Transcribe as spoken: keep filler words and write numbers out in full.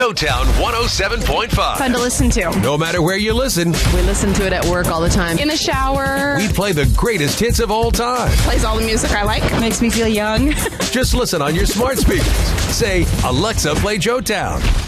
Town one oh seven point five. Fun to listen to. No matter where you listen, We listen to it at work all the time. In the shower. we play the greatest hits of all time. Plays all the music I like. Makes me feel young. Just listen on your smart speakers. Say, Alexa, play Joe Town.